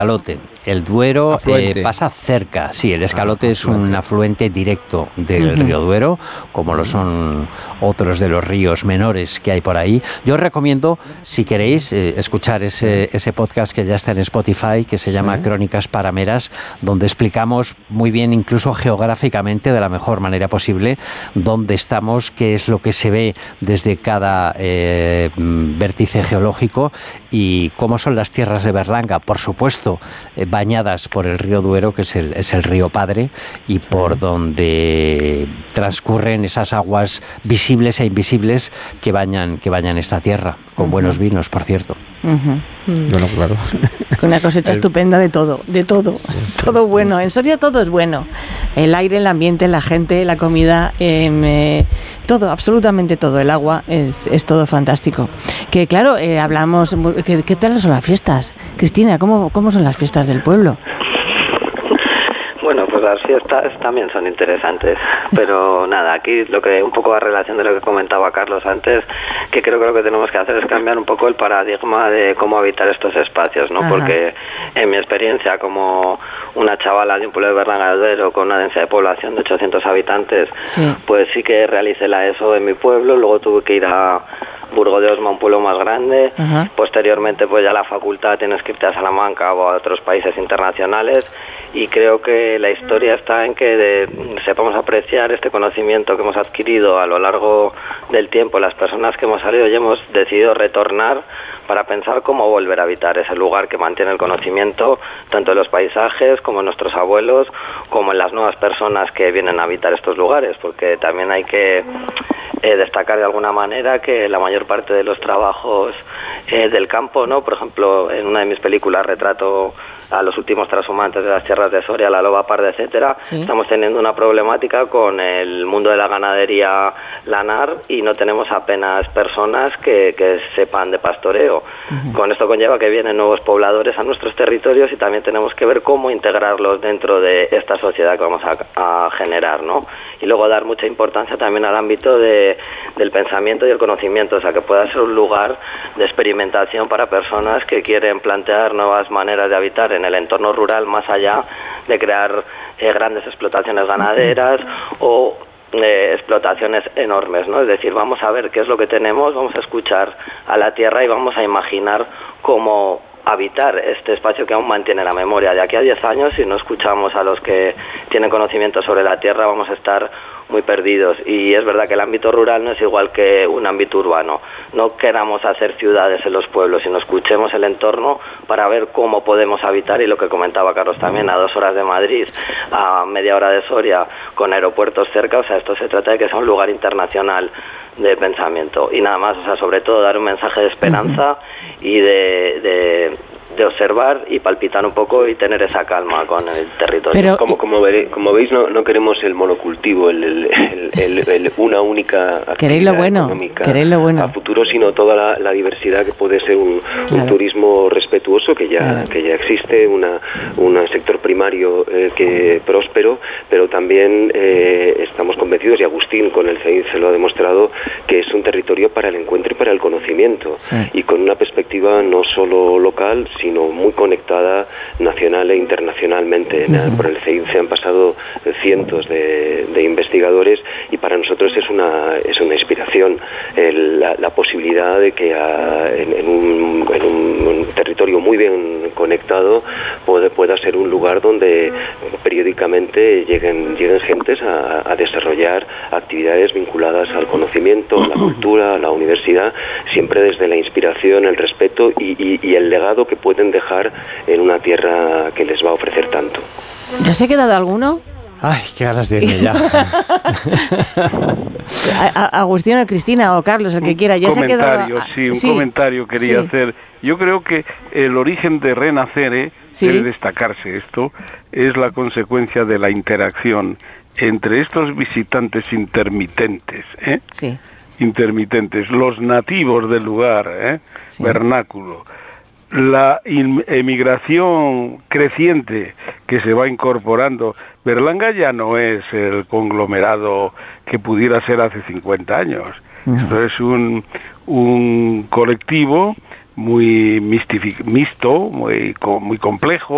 Escalote. El Duero Afluente. pasa cerca. Sí, el Escalote es un afluente directo del río Duero, como lo son otros de los ríos menores que hay por ahí. Yo os recomiendo, si queréis, escuchar ese podcast que ya está en Spotify, que se llama Crónicas Parameras, donde explicamos muy bien, incluso geográficamente, de la mejor manera posible, dónde estamos, qué es lo que se ve desde cada vértice geológico y cómo son las tierras de Berlanga, por supuesto, bañadas por el río Duero, que es el río Padre, y por donde transcurren esas aguas visibles e invisibles que bañan esta tierra, con buenos vinos, por cierto. Bueno, claro. Con una cosecha estupenda de todo, todo bueno. En Soria todo es bueno. El aire, el ambiente, la gente, la comida, todo, absolutamente todo. El agua, es todo fantástico. Que claro, hablamos, ¿qué tal son las fiestas? Cristina, ¿cómo son las fiestas del pueblo? Bueno, pues las fiestas también son interesantes, pero nada, aquí lo que un poco a relación de lo que comentaba Carlos antes, que creo que lo que tenemos que hacer es cambiar un poco el paradigma de cómo habitar estos espacios, ¿no? Ajá. Porque en mi experiencia como una chavala de un pueblo de Berlanga del Duero con una densidad de población de 800 habitantes, pues sí que realicé la ESO en mi pueblo, luego tuve que ir a Burgo de Osma, un pueblo más grande. Ajá. Posteriormente pues ya la facultad tienes que irte a Salamanca o a otros países internacionales, y creo que la historia está en que sepamos apreciar este conocimiento que hemos adquirido a lo largo del tiempo, las personas que hemos salido y hemos decidido retornar para pensar cómo volver a habitar ese lugar que mantiene el conocimiento tanto en los paisajes como en nuestros abuelos, como en las nuevas personas que vienen a habitar estos lugares, porque también hay que destacar de alguna manera que la mayor parte de los trabajos del campo, ¿no? Por ejemplo, en una de mis películas retrato a los últimos transhumantes de las tierras de Soria, la loba parda, etcétera. Estamos teniendo una problemática con el mundo de la ganadería lanar y no tenemos apenas personas que sepan de pastoreo. Con esto conlleva que vienen nuevos pobladores a nuestros territorios y también tenemos que ver cómo integrarlos dentro de esta sociedad que vamos a generar, ¿no? Y luego dar mucha importancia también al ámbito del pensamiento y el conocimiento, o sea, que pueda ser un lugar de experimentación para personas que quieren plantear nuevas maneras de habitar en el entorno rural, más allá de crear grandes explotaciones ganaderas o explotaciones enormes, ¿no? Es decir, vamos a ver qué es lo que tenemos, vamos a escuchar a la tierra y vamos a imaginar cómo habitar este espacio que aún mantiene la memoria. De aquí a 10 años, si no escuchamos a los que tienen conocimiento sobre la tierra, vamos a estar muy perdidos. Y es verdad que el ámbito rural no es igual que un ámbito urbano. No queramos hacer ciudades en los pueblos, sino escuchemos el entorno para ver cómo podemos habitar, y lo que comentaba Carlos también, a 2 horas de Madrid, a media hora de Soria, con aeropuertos cerca. O sea, esto se trata de que sea un lugar internacional de pensamiento y nada más. O sea, sobre todo dar un mensaje de esperanza y de observar y palpitar un poco y tener esa calma con el territorio. Pero, como veis, no queremos el monocultivo, una única actividad económica a futuro, sino toda la diversidad que puede ser un turismo respetuoso que ya existe, un sector primario que próspero, pero también estamos convencidos, y Agustín con el CEIN se lo ha demostrado, que es un territorio para el encuentro y para el conocimiento, y con una perspectiva no solo local, sino muy conectada nacional e internacionalmente. Por el CEIN se han pasado cientos de investigadores, y para nosotros es una inspiración la posibilidad de que en un territorio muy bien conectado pueda ser un lugar donde periódicamente lleguen gentes a desarrollar actividades vinculadas al conocimiento, la cultura, la universidad, siempre desde la inspiración, el respeto y el legado que pueden dejar en una tierra que les va a ofrecer tanto. ¿Ya se ha quedado alguno? Ay, qué ganas de irme ya. Agustín o Cristina o Carlos, el que quiera. Ya se ha quedado. Un comentario quería hacer. Yo creo que el origen de Renacer, debe destacarse esto, es la consecuencia de la interacción entre estos visitantes intermitentes, los nativos del lugar, vernáculo, la emigración creciente que se va incorporando. Berlanga ya no es el conglomerado que pudiera ser hace 50 años. Esto es un colectivo muy mixto, muy complejo,